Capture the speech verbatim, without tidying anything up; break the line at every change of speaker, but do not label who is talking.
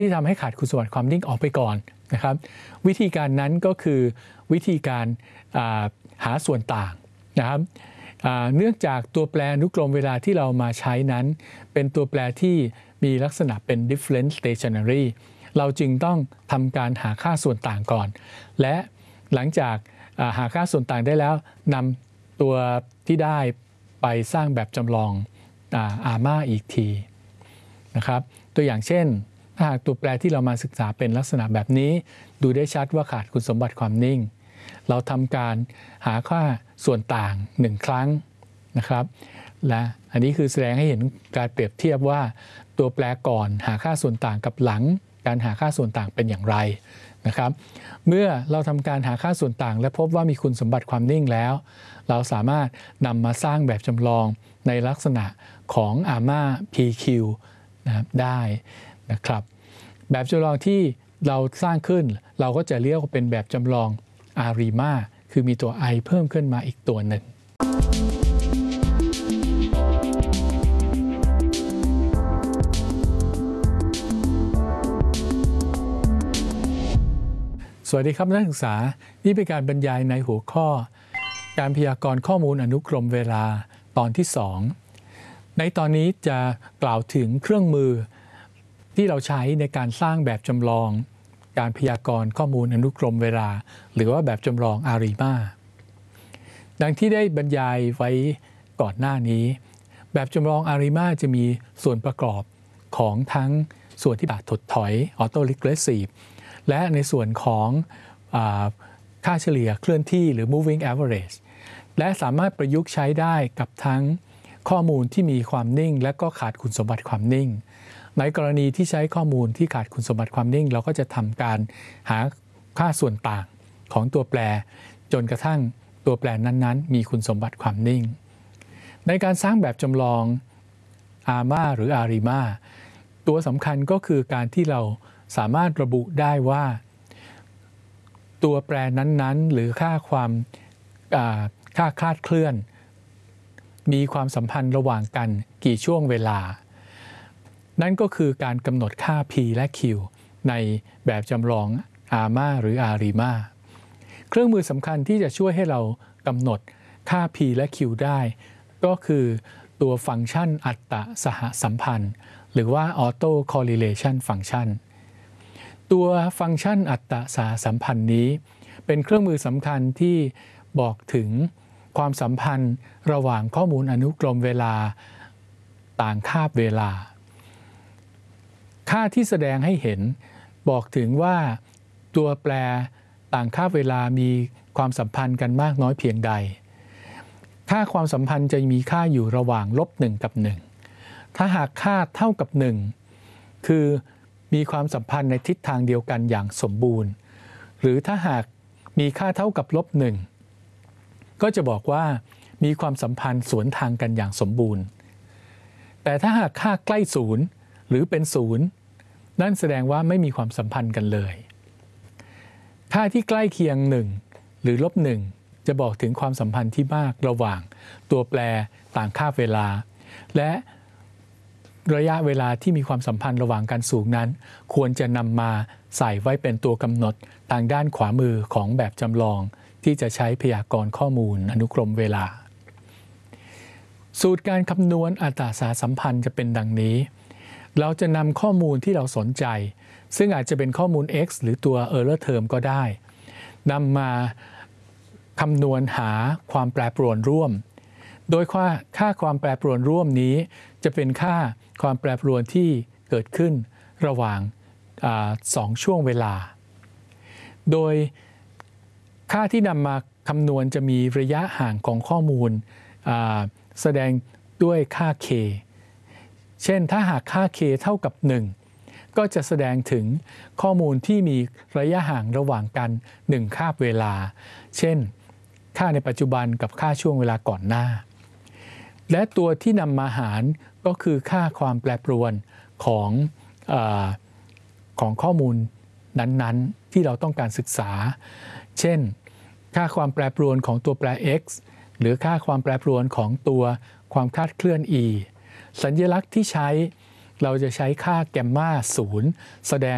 ที่ทำให้ขาดคุณสมบัติความนิ่งออกไปก่อนนะครับวิธีการนั้นก็คือวิธีการหาส่วนต่างนะครับเนื่องจากตัวแปรอนุกรมเวลาที่เรามาใช้นั้นเป็นตัวแปรที่มีลักษณะเป็น different stationary เราจึงต้องทำการหาค่าส่วนต่างก่อนและหลังจากหาค่าส่วนต่างได้แล้วนำตัวที่ได้ไปสร้างแบบจำลองอาม่าอีกทีนะครับตัวอย่างเช่นถ้าหากตัวแปรที่เรามาศึกษาเป็นลักษณะแบบนี้ดูได้ชัดว่าขาดคุณสมบัติความนิ่งเราทำการหาค่าส่วนต่างหนึ่งครั้งนะครับและอันนี้คือแสดงให้เห็นการเปรียบเทียบว่าตัวแปรก่อนหาค่าส่วนต่างกับหลังการหาค่าส่วนต่างเป็นอย่างไรนะครับเมื่อเราทำการหาค่าส่วนต่างและพบว่ามีคุณสมบัติความนิ่งแล้วเราสามารถนำมาสร้างแบบจำลองในลักษณะของอาม่า พี คิว นะครับได้นะครับแบบจำลองที่เราสร้างขึ้นเราก็จะเรียกว่าเป็นแบบจำลองอารีมาคือมีตัว i เพิ่มขึ้นมาอีกตัวหนึ่งสวัสดีครับนักศึกษานี่เป็นการบรรยายในหัวข้อการพยากรณ์ข้อมูลอนุกรมเวลาตอนที่สองในตอนนี้จะกล่าวถึงเครื่องมือที่เราใช้ในการสร้างแบบจำลองการพยากรณ์ข้อมูลอนุกรมเวลาหรือว่าแบบจำลองอารีมาดังที่ได้บรรยายไว้ก่อนหน้านี้แบบจำลองอารีมาจะมีส่วนประกอบของทั้งส่วนที่แบบถดถอยออโต้รีเกรสซีฟและในส่วนของค่าเฉลี่ยเคลื่อนที่หรือ moving average และสามารถประยุกต์ใช้ได้กับทั้งข้อมูลที่มีความนิ่งและก็ขาดคุณสมบัติความนิ่งในกรณีที่ใช้ข้อมูลที่ขาดคุณสมบัติความนิ่งเราก็จะทำการหาค่าส่วนต่างของตัวแปรจนกระทั่งตัวแปรนั้นๆมีคุณสมบัติความนิ่งในการสร้างแบบจำลองอาม่าหรืออารีมาตัวสำคัญก็คือการที่เราสามารถระบุได้ว่าตัวแปรนั้นๆหรือค่าความค่าคลาดเคลื่อนมีความสัมพันธ์ระหว่างกันกี่ช่วงเวลานั่นก็คือการกำหนดค่า P และ Q ในแบบจำลองอาม่าหรืออารีมาเครื่องมือสำคัญที่จะช่วยให้เรากำหนดค่า P และ Q ได้ก็คือตัวฟังก์ชันอัตตสหสัมพันธ์หรือว่า Auto Correlation Function ตัวฟังก์ชันอัตตสหสัมพันธ์นี้เป็นเครื่องมือสำคัญที่บอกถึงความสัมพันธ์ระหว่างข้อมูลอนุกรมเวลาต่างคาบเวลาค่าที่แสดงให้เห็นบอกถึงว่าตัวแปรต่างคาบเวลามีความสัมพันธ์กันมากน้อยเพียงใดค่าความสัมพันธ์จะมีค่าอยู่ระหว่างลบหนึ่งกับหนึ่งถ้าหากค่าเท่ากับหนึ่งคือมีความสัมพันธ์ในทิศทางเดียวกันอย่างสมบูรณ์หรือถ้าหากมีค่าเท่ากับลบหนึ่งก็จะบอกว่ามีความสัมพันธ์สวนทางกันอย่างสมบูรณ์แต่ถ้าหากค่าใกล้ศูนย์หรือเป็นศูนย์นั่นแสดงว่าไม่มีความสัมพันธ์กันเลยค่าที่ใกล้เคียงหนึ่งหรือลบหนึ่งจะบอกถึงความสัมพันธ์ที่มากระหว่างตัวแปรต่างคาบเวลาและระยะเวลาที่มีความสัมพันธ์ระหว่างกันสูงนั้นควรจะนำมาใส่ไว้เป็นตัวกำหนดทางด้านขวามือของแบบจำลองที่จะใช้พยากรณ์ข้อมูลอนุกรมเวลาสูตรการคำนวณอัตราสหสัมพันธ์จะเป็นดังนี้เราจะนำข้อมูลที่เราสนใจซึ่งอาจจะเป็นข้อมูล x หรือตัว error term ก็ได้นำมาคำนวณหาความแปรปรวนร่วมโดยค่าค่าความแปรปรวนร่วมนี้จะเป็นค่าความแปรปรวนที่เกิดขึ้นระหว่างสองช่วงเวลาโดยค่าที่นำมาคำนวณจะมีระยะห่างของข้อมูลแสดงด้วยค่า k เช่นถ้าหากค่า k เท่ากับหนึ่งก็จะแสดงถึงข้อมูลที่มีระยะห่างระหว่างกันหนึ่งคาบเวลาเช่นค่าในปัจจุบันกับค่าช่วงเวลาก่อนหน้าและตัวที่นำมาหารก็คือค่าความแปรปรวนของเอ่อของข้อมูลนั้นๆที่เราต้องการศึกษาเช่นค่าความแปรปรวนของตัวแปร x หรือค่าความแปรปรวนของตัวความคลาดเคลื่อน e สัญลักษณ์ที่ใช้เราจะใช้ค่าแกมมาศูนย์แสดง